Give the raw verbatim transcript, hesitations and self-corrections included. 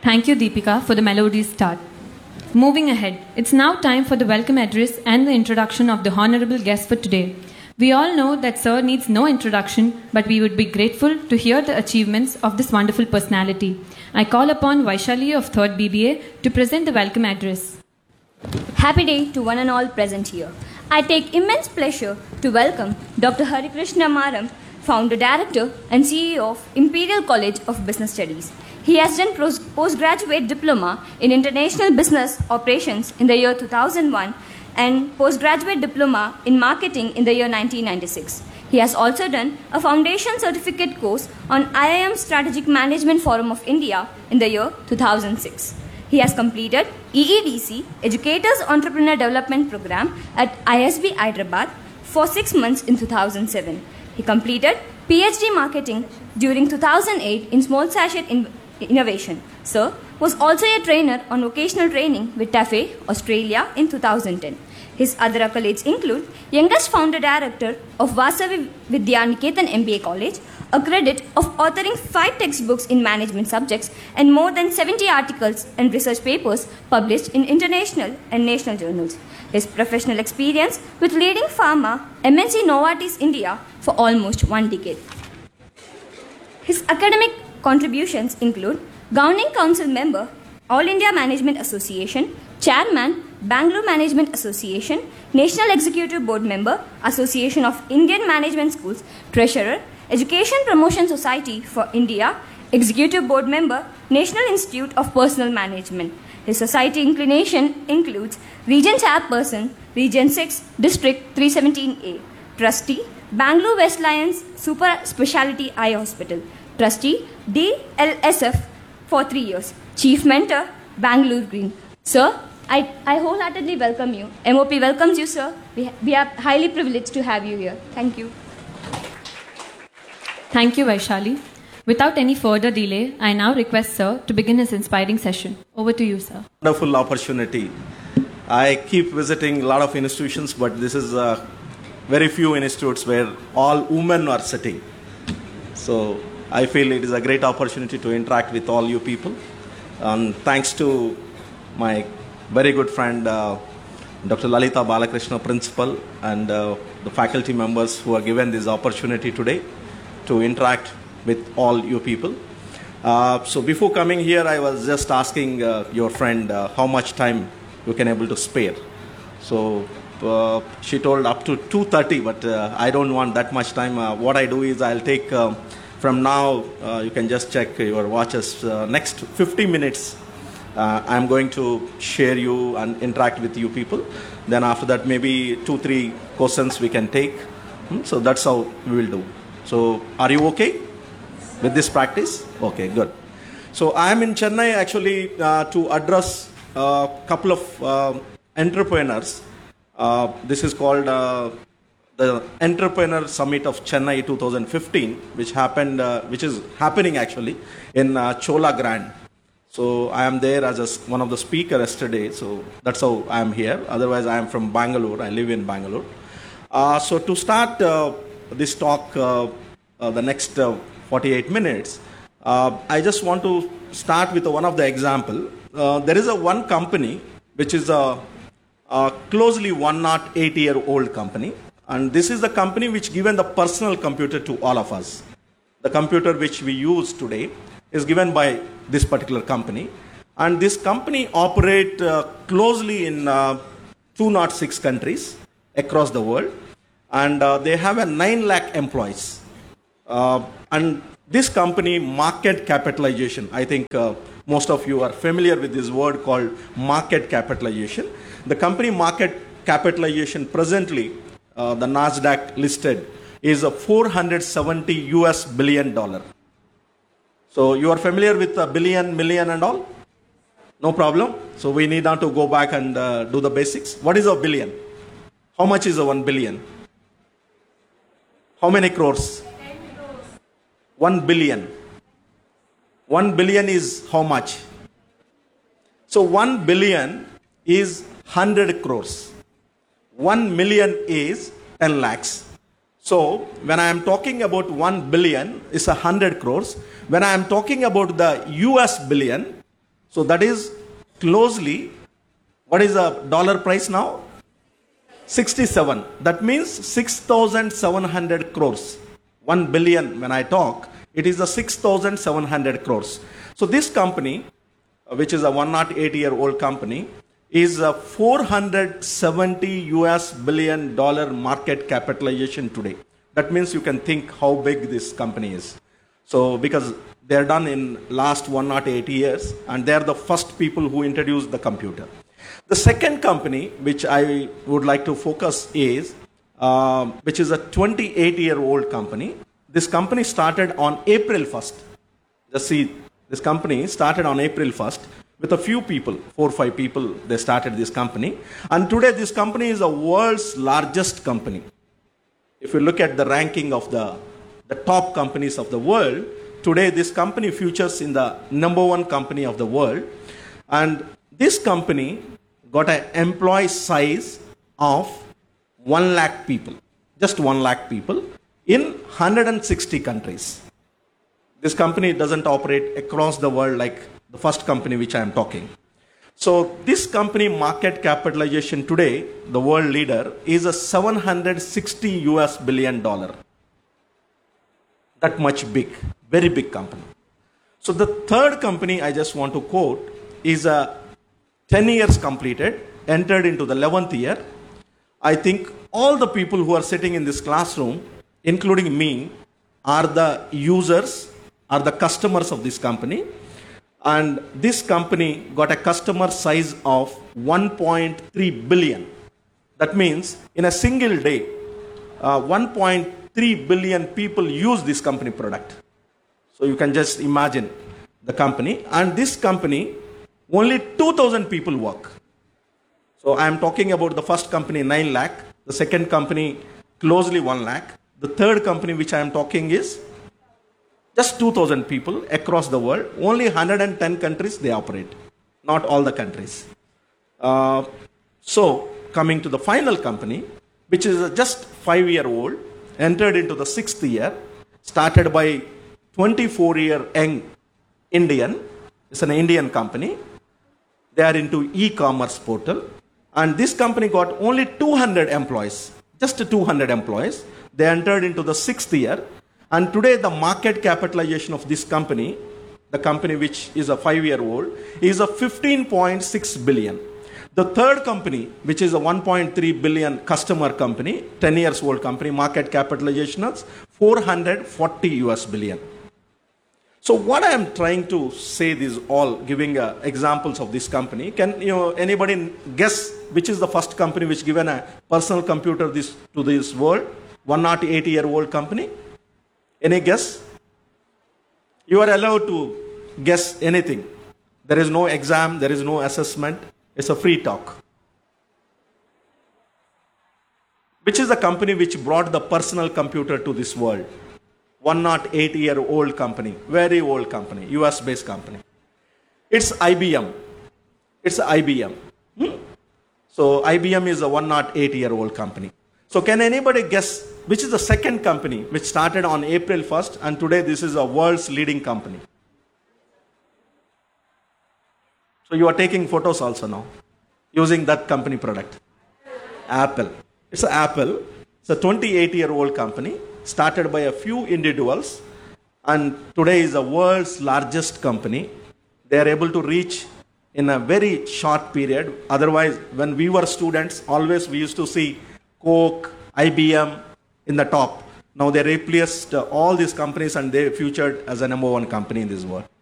Thank you, Deepika, for the melodious start. Moving ahead, it's now time for the welcome address and the introduction of the honorable guest for today. We all know that Sir needs no introduction, but we would be grateful to hear the achievements of this wonderful personality. I call upon Vaishali of third B B A to present the welcome address. Happy day to one and all present here. I take immense pleasure to welcome Doctor Harikrishna Maram, Founder Director and C E O of Imperial College of Business Studies. He has done postgraduate diploma in International Business Operations in the year two thousand one and postgraduate diploma in marketing in the year nineteen ninety-six. He has also done a foundation certificate course on I I M Strategic Management Forum of India in the year two thousand six. He has completed E E D C, Educators Entrepreneur Development Program at I S B Hyderabad for six months in two thousand seven. He completed P H D Marketing during two thousand eight in Small Sachet in Innovation. Sir was also a trainer on vocational training with TAFE, Australia in two thousand ten. His other accolades include youngest founder director of Vasavi Vidya Niketan M B A College, a credit of authoring five textbooks in management subjects and more than seventy articles and research papers published in international and national journals. His professional experience with leading pharma M N C Novartis India for almost one decade. His academic contributions include Governing Council member, All India Management Association, Chairman, Bangalore Management Association, National Executive Board member, Association of Indian Management Schools, Treasurer, Education Promotion Society for India, Executive Board member, National Institute of Personal Management. His society inclination includes Region Chairperson, Region six, District three seventeen A, Trustee, Bangalore West Lions Super Speciality Eye Hospital, Trustee, D L S F for three years, Chief Mentor, Bangalore Green. Sir, I, I wholeheartedly welcome you. M O P welcomes you, sir. We, we are highly privileged to have you here. Thank you. Thank you, Vaishali. Without any further delay, I now request Sir to begin his inspiring session. Over to you, sir. Wonderful opportunity. I keep visiting a lot of institutions, but this is uh, very few institutes where all women are sitting. So I feel it is a great opportunity to interact with all you people. And thanks to my very good friend, uh, Doctor Lalita Balakrishna, Principal, and uh, the faculty members who are given this opportunity today to interact with all you people. Uh, so before coming here, I was just asking uh, your friend uh, how much time you can able to spare. So uh, she told up to two thirty, but uh, I don't want that much time. Uh, what I do is I'll take, uh, from now, uh, you can just check your watches, uh, next fifty minutes, uh, I'm going to share you and interact with you people. Then after that, maybe two, three questions we can take. Hmm? So that's how we will do. So are you okay with this practice? Okay, good. So I am in Chennai actually uh, to address a couple of uh, entrepreneurs. Uh, this is called uh, the Entrepreneur Summit of Chennai twenty fifteen, which happened, uh, which is happening actually in uh, Chola Grand. So I am there as a, one of the speakers yesterday. So that's how I am here. Otherwise, I am from Bangalore. I live in Bangalore. Uh, so to start uh, this talk, uh, uh, the next uh, forty-eight minutes, uh, I just want to start with one of the example. Uh, there is a one company which is a, a closely one hundred eight year old company, and this is the company which given the personal computer to all of us. The computer which we use today is given by this particular company, and this company operate uh, closely in uh, two hundred six countries across the world, and uh, they have a nine lakh employees. Uh, and this company market capitalization, I think uh, most of you are familiar with this word called market capitalization. The company market capitalization presently, uh, the NASDAQ listed, is a four hundred seventy U S billion dollar. So you are familiar with a billion, million and all? No problem. So we need not to go back and uh, do the basics. What is a billion? How much is a one billion? How many crores? One billion. One billion is how much? So one billion is one hundred crores. One million is ten lakhs. So when I am talking about one billion, it's one hundred crores. When I am talking about the U S billion, So that is closely, what is the dollar price now? sixty-seven. That means six thousand seven hundred crores. one billion when I talk, it is a six thousand seven hundred crores. So this company, which is a one hundred eight year old company, is a four hundred seventy U S billion dollar market capitalization today. That means you can think how big this company is. So because they're done in last one hundred eight years, and they're the first people who introduced the computer. The second company which I would like to focus is, uh, which is a twenty-eight year old company. This company started on April first. Just see, this company started on April first with a few people, four or five people, they started this company. And today this company is the world's largest company. If you look at the ranking of the, the top companies of the world, today this company features in the number one company of the world. And this company got an employee size of one lakh people, just one lakh people in one hundred sixty countries. This company doesn't operate across the world like the first company which I am talking. So this company market capitalization today, the world leader, is a seven hundred sixty U S billion dollar. That much big, very big company. So the third company I just want to quote is a ten years completed, entered into the eleventh year. I think all the people who are sitting in this classroom, including me, are the users, are the customers of this company. And this company got a customer size of one point three billion. That means in a single day, uh, one point three billion people use this company product. So you can just imagine the company. And this company, only two thousand people work. So I am talking about the first company, nine lakh. The second company, closely one lakh. The third company which I am talking is just two thousand people across the world. Only one hundred ten countries they operate. Not all the countries. Uh, so coming to the final company, which is just five year old, entered into the sixth year, started by twenty-four year young Indian. It's an Indian company. They are into e-commerce portal. And this company got only two hundred employees, just two hundred employees. They entered into the sixth year. And today the market capitalization of this company, the company which is a five year old, is a fifteen point six billion. The third company, which is a one point three billion customer company, ten years old company, market capitalization is four hundred forty U S billion. So what I am trying to say is all giving uh, examples of this company. Can you know, anybody guess which is the first company which given a personal computer this to this world? one hundred eight year old company? Any guess? You are allowed to guess anything. There is no exam, there is no assessment. It's a free talk. Which is the company which brought the personal computer to this world? one hundred eight year old company, very old company, U S based company. It's I B M. It's I B M. Hmm? So I B M is a one hundred eight year old company. So can anybody guess which is the second company which started on April first and today this is a world's leading company? So you are taking photos also now using that company product. Apple. It's Apple. It's a twenty-eight year old company started by a few individuals and today is the world's largest company. They are able to reach in a very short period. Otherwise, when we were students, always we used to see Coke, I B M in the top. Now they replaced uh, all these companies and they featured as a number one company in this world.